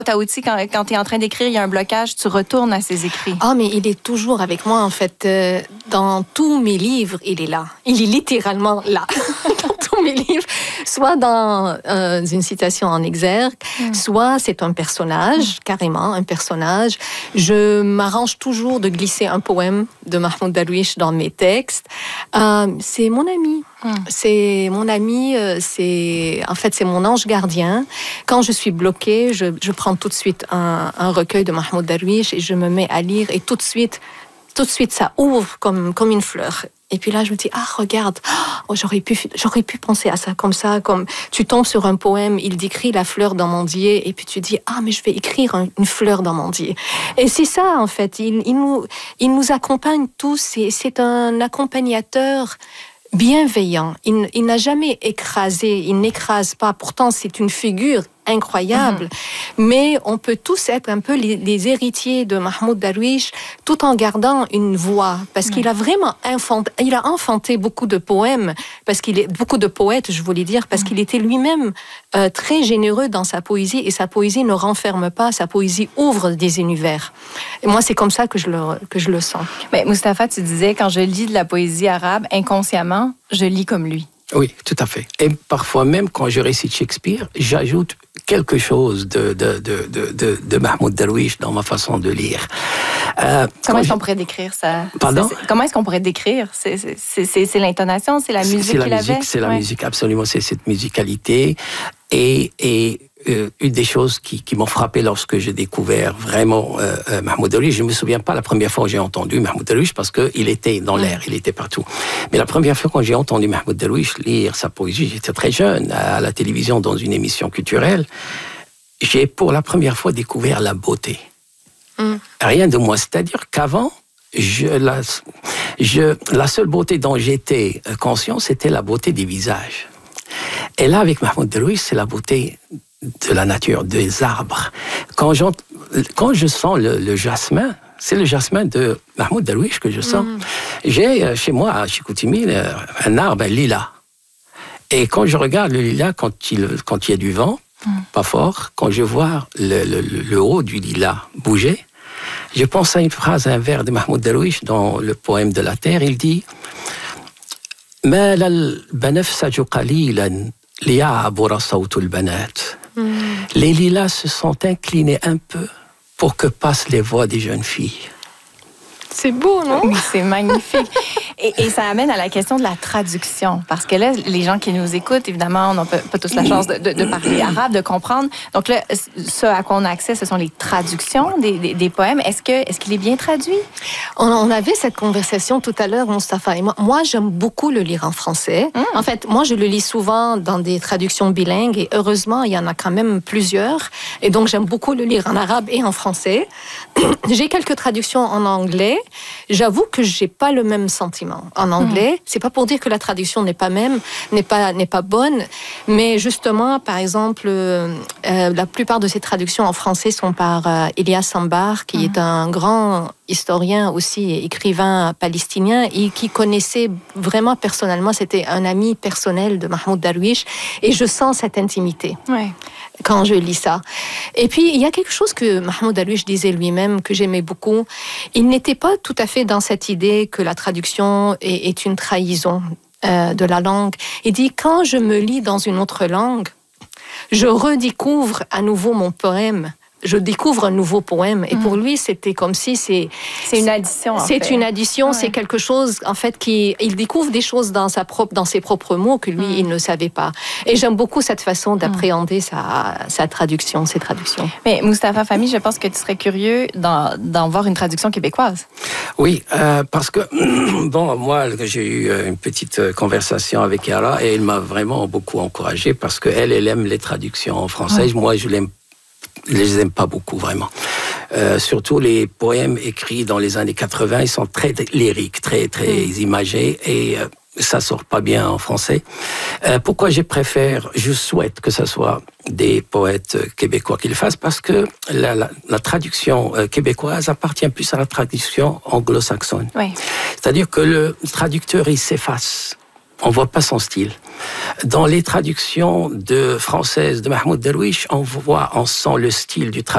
à outils, quand tu es en train d'écrire, il y a un blocage, tu retournes à ces écrits. Ah, mais il est toujours avec moi, en fait. Dans tous mes livres, il est là. Il est littéralement là. Dans tous mes livres. Soit dans une citation en exergue, soit c'est un personnage, carrément un personnage. Je m'arrange toujours de glisser un poème de Mahmoud Darwish dans mes textes. C'est mon ami. C'est mon ami, c'est mon ange gardien. Quand je suis bloquée, je prends tout de suite un recueil de Mahmoud Darwish et je me mets à lire et tout de suite ça ouvre comme une fleur. Et puis là, je me dis, regarde, j'aurais pu penser à ça, comme tu tombes sur un poème, il décrit la fleur d'amandier, et puis tu dis, mais je vais écrire une fleur d'amandier. Et c'est ça, en fait, il nous accompagne tous, c'est un accompagnateur bienveillant. Il n'a jamais écrasé, il n'écrase pas. Pourtant, c'est une figure incroyable. Mais on peut tous être un peu les héritiers de Mahmoud Darwish tout en gardant une voix. Parce qu'il a vraiment enfanté beaucoup de poèmes, beaucoup de poètes, je voulais dire, parce qu'il était lui-même très généreux dans sa poésie et sa poésie ne renferme pas, sa poésie ouvre des univers. Et moi, c'est comme ça que je le sens. Mais Mustapha, tu disais, quand je lis de la poésie arabe, inconsciemment, je lis comme lui. Oui, tout à fait. Et parfois même, quand je récite Shakespeare, j'ajoute quelque chose de Mahmoud Darwish dans ma façon de lire. Comment est-ce qu'on pourrait décrire ça? Pardon? Comment est-ce qu'on pourrait décrire? C'est l'intonation, c'est la musique qu'il avait? C'est la musique, absolument. C'est cette musicalité. Et une des choses qui m'ont frappé lorsque j'ai découvert vraiment Mahmoud Darwish, je ne me souviens pas la première fois que j'ai entendu Mahmoud Darwish parce qu'il était dans l'air, il était partout. Mais la première fois quand j'ai entendu Mahmoud Darwish lire sa poésie, j'étais très jeune, à la télévision dans une émission culturelle, j'ai pour la première fois découvert la beauté. Rien de moins, c'est-à-dire qu'avant, la seule beauté dont j'étais conscient, c'était la beauté des visages. Et là, avec Mahmoud Darwish, c'est la beauté de la nature, des arbres. Quand je sens le jasmin, c'est le jasmin de Mahmoud Darwish que je sens. J'ai chez moi, à Chicoutimi, un arbre, un lilas. Et quand je regarde le lilas, quand il y a du vent, pas fort, quand je vois le haut du lilas bouger, je pense à une phrase, un vers de Mahmoud Darwish dans le poème de la Terre. Il dit « مال البنفسج قليلا ليعبر صوت البنات » Les lilas se sont inclinés un peu pour que passent les voix des jeunes filles. C'est beau, non? Oui, c'est magnifique. Et ça amène à la question de la traduction. Parce que là, les gens qui nous écoutent, évidemment, on n'a pas tous la chance de parler arabe, de comprendre. Donc là, ce à quoi on a accès, ce sont les traductions des poèmes. Est-ce qu'il est bien traduit? On avait cette conversation tout à l'heure, Mustapha et moi. Moi, j'aime beaucoup le lire en français. En fait, moi, je le lis souvent dans des traductions bilingues. Et heureusement, il y en a quand même plusieurs. Et donc, j'aime beaucoup le lire en arabe et en français. J'ai quelques traductions en anglais. J'avoue que j'ai pas le même sentiment en anglais. C'est pas pour dire que la traduction n'est pas bonne, mais justement, par exemple, la plupart de ces traductions en français sont par Elias Sambar, qui est un grand historien aussi, écrivain palestinien, et qui connaissait vraiment personnellement, c'était un ami personnel de Mahmoud Darwish, et je sens cette intimité. Quand je lis ça. Et puis, il y a quelque chose que Mahmoud Darwish disait lui-même, que j'aimais beaucoup. Il n'était pas tout à fait dans cette idée que la traduction est une trahison de la langue. Il dit, quand je me lis dans une autre langue, je redécouvre à nouveau mon poème. Je découvre un nouveau poème. Et pour lui, c'était comme si c'est une addition. C'est une addition, c'est quelque chose, en fait, il découvre des choses dans ses propres mots que lui, il ne savait pas. Et j'aime beaucoup cette façon d'appréhender sa traduction, ses traductions. Mais Mustapha Fahmy, je pense que tu serais curieux d'en voir une traduction québécoise. Oui, parce que, moi, j'ai eu une petite conversation avec Yara et elle m'a vraiment beaucoup encouragé parce qu'elle aime les traductions françaises. Moi, je les aime pas beaucoup, vraiment. Surtout les poèmes écrits dans les années 80, ils sont très lyriques, très imagés, et ça sort pas bien en français. Pourquoi je souhaite que ce soit des poètes québécois qui le fassent, parce que la traduction québécoise appartient plus à la traduction anglo-saxonne. C'est-à-dire que le traducteur, il s'efface. On voit pas son style. Dans les traductions françaises de Mahmoud Darwish, on sent le style du traducteur.